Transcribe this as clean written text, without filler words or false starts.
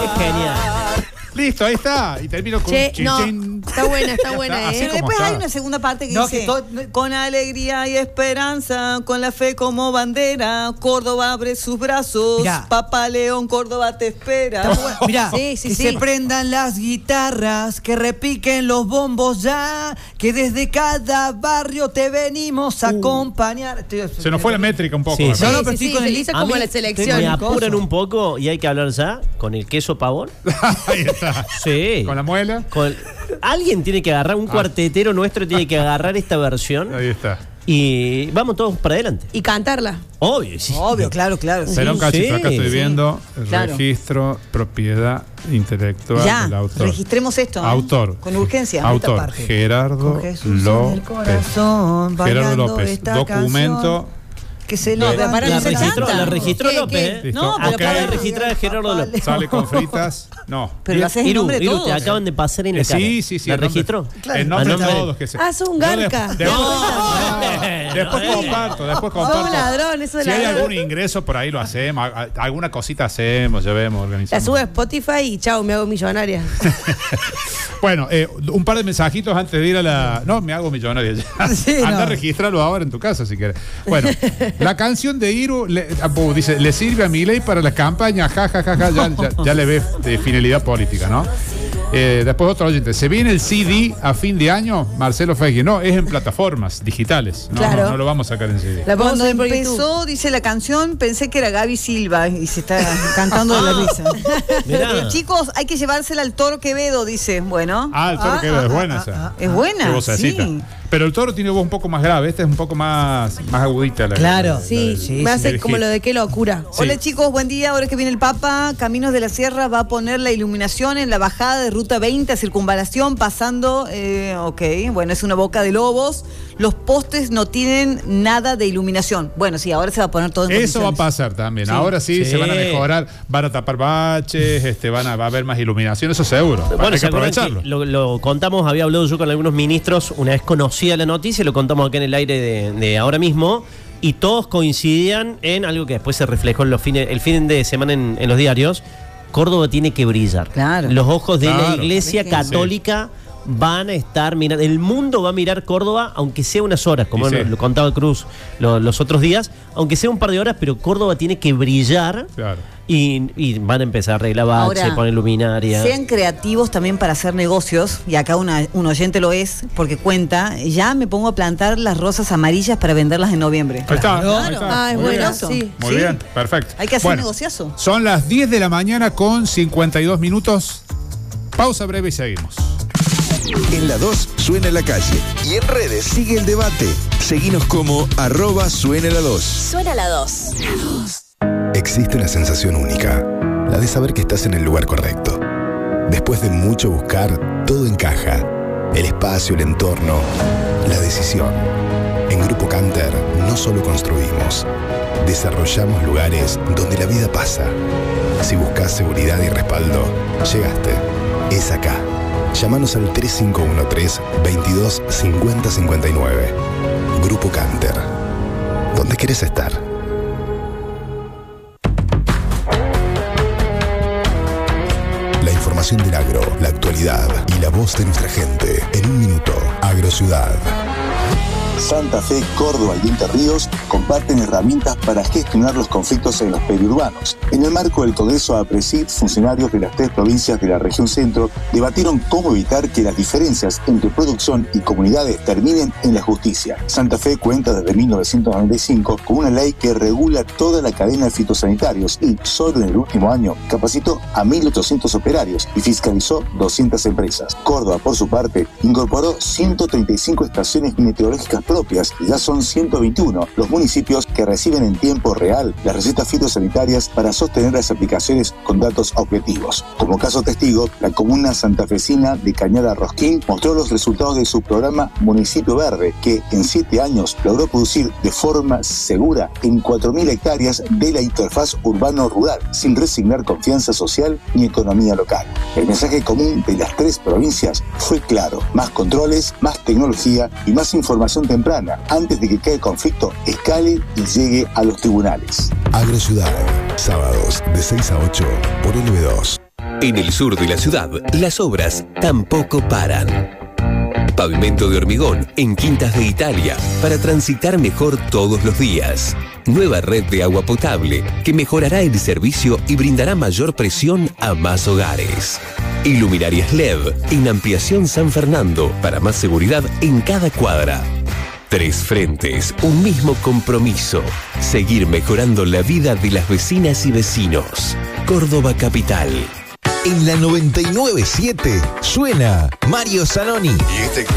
Es genial. Listo, ahí está. Y termino con Che, un no, chin. está buena, Así Pero como después está. hay una segunda parte que No, dice: que con alegría y esperanza, con la fe como bandera, Córdoba abre sus brazos. Mirá. Papá León, Córdoba te espera. Mirá, Sí, sí, que sí. se prendan las guitarras, que repiquen los bombos ya, que desde cada barrio te venimos a acompañar. Se nos fue la métrica un poco. Sí, me sí. No, parece. no, pero estoy con el- hizo A como mí la selección. Me apuran un poco y hay que hablar ya con el queso pavón. Ahí está. Sí. Con la muela. Alguien tiene que agarrar, un cuartetero nuestro tiene que agarrar esta versión Ahí está. y vamos todos para adelante. Y cantarla. Obvio, sí. Obvio, claro. Será un cachito. Acá estoy sí. viendo el Claro. registro, propiedad intelectual Ya, del autor. registremos esto. Autor. Con urgencia. Esta Autor. parte. Gerardo Con Jesús en el López. corazón, Gerardo bailando López. esta Documento. canción, que se No, levanta. para La no se registró, canta. la registró ¿Qué, López, qué? ¿eh? Listo. No, pero Ok. Acaba de registrar a Gerardo López. Sale con fritas. No. Pero lo haces en nombre de Iru, todos. te acaban de pasar en la cara. Sí. ¿La el nombre- registró? En nombre A de nombre todos. Que se... Ah, sos un Yo garca. Después No. comparto. Sos un ladrón, eso de Si hay ladrón. algún ingreso por ahí lo hacemos. Alguna cosita hacemos, llevemos, La organizamos. subo a Spotify y chao, me hago millonaria. Bueno, un par de mensajitos antes de ir a la... No, me hago millonaria ya. Sí, Anda no. a registrarlo ahora en tu casa si quieres. Bueno, la canción de Iru dice, le sirve a Milei para la campaña, ya le ve de finalidad política, ¿no? Después otro oyente, ¿se viene el CD a fin de año? Marcelo Feige, no, es en plataformas digitales. No, Claro. no lo vamos a sacar en CD. La podemos Cuando subir por YouTube. empezó, dice la canción, pensé que era Gaby Silva y se está cantando de la risa. Mirá. Chicos, hay que llevársela al Toro Quevedo, dice. Bueno. Ah, el Toro Quevedo es buena esa. Es buena, Qué vocecita. sí. Pero el Toro tiene voz un poco más grave, esta es un poco más agudita. Claro. Sí, Sí, me hace sí. como lo de qué locura. Sí. Hola chicos, buen día. Ahora que viene el Papa, Caminos de la Sierra va a poner la iluminación en la bajada de Ruta 20 a Circunvalación, pasando, ok, bueno, es una boca de lobos. Los postes no tienen nada de iluminación. Bueno, sí, ahora se va a poner todo en Eso va a condiciones. pasar también. Sí. Ahora sí, Sí. se van a mejorar, van a tapar baches, va a haber más iluminación, eso seguro. Bueno, Hay que ¿se acuerdan aprovecharlo. que lo contamos, había hablado yo con algunos ministros una vez conocida la noticia, lo contamos acá en el aire de ahora mismo, y todos coincidían en algo que después se reflejó en el fin de semana en los diarios. Córdoba tiene que brillar. Claro. Los ojos de la Claro. Iglesia Sí. Católica van a estar mirando, el mundo va a mirar Córdoba, aunque sea unas horas, como Y sí. lo contaba Cruz los otros días, aunque sea un par de horas, pero Córdoba tiene que brillar. Claro. Y van a empezar a arreglar bache, Ahora, poner luminaria. Sean creativos también para hacer negocios, y acá un oyente lo es, porque cuenta, ya me pongo a plantar las rosas amarillas para venderlas en noviembre. Ahí está. Claro. Ahí está. Ah, es Muy bueno, bien. sí. Muy Sí. bien, perfecto. Hay que hacer Bueno, negociazo. Son las 10 de la mañana con 52 minutos. Pausa breve y seguimos. En la 2 suena la calle y en redes sigue el debate. Seguinos como @suena la 2. Suena la 2. Existe una sensación única, la de saber que estás en el lugar correcto. Después de mucho buscar, todo encaja. El espacio, el entorno, la decisión. En Grupo Canter no solo construimos, desarrollamos lugares donde la vida pasa. Si buscas seguridad y respaldo, llegaste. Es acá. Llámanos al 3513 22 50 59. Grupo Canter. ¿Dónde querés estar? La información del agro, la actualidad y la voz de nuestra gente. En un minuto, AgroCiudad. Santa Fe, Córdoba y Entre Ríos comparten herramientas para gestionar los conflictos en los periurbanos. En el marco del Congreso APRESID, funcionarios de las 3 provincias de la región centro debatieron cómo evitar que las diferencias entre producción y comunidades terminen en la justicia. Santa Fe cuenta desde 1995 con una ley que regula toda la cadena de fitosanitarios y, solo en el último año, capacitó a 1.800 operarios y fiscalizó 200 empresas. Córdoba, por su parte, incorporó 135 estaciones meteorológicas propias y ya son 121 los municipios que reciben en tiempo real las recetas fitosanitarias para sostener las aplicaciones con datos objetivos. Como caso testigo, la comuna santafesina de Cañada Rosquín mostró los resultados de su programa Municipio Verde, que en 7 años logró producir de forma segura en 4.000 hectáreas de la interfaz urbano-rural, sin resignar confianza social ni economía local. El mensaje común de las 3 provincias fue claro: más controles, más tecnología y más información temprana, antes de que el conflicto escale y llegue a los tribunales. AgroCiudad, sábados de 6 a 8 por LB2. En el sur de la ciudad, las obras tampoco paran. Pavimento de hormigón en Quintas de Italia para transitar mejor todos los días. Nueva red de agua potable que mejorará el servicio y brindará mayor presión a más hogares. Iluminarias LED en Ampliación San Fernando para más seguridad en cada cuadra. 3 frentes, un mismo compromiso. Seguir mejorando la vida de las vecinas y vecinos. Córdoba Capital. En la 99.7 suena Mario Zanoni. Y este